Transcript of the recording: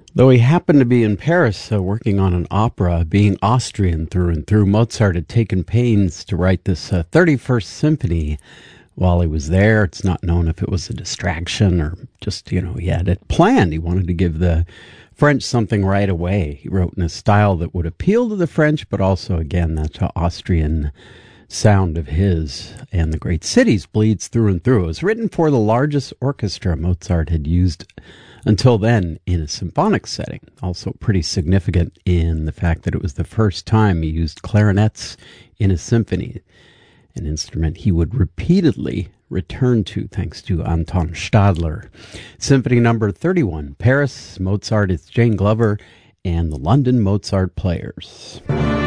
Though he happened to be in Paris working on an opera, being Austrian through and through, Mozart had taken pains to write this 31st Symphony while he was there. It's not known if it was a distraction or just, he had it planned. He wanted to give the French something right away. He wrote in a style that would appeal to the French, but also, again, that Austrian sound of his. And The Great Cities bleeds through and through. It was written for the largest orchestra Mozart had used until then in a symphonic setting. Also pretty significant in the fact that it was the first time he used clarinets in a symphony, an instrument he would repeatedly return to thanks to Anton Stadler. Symphony number 31, Paris, Mozart, it's Jane Glover and the London Mozart Players.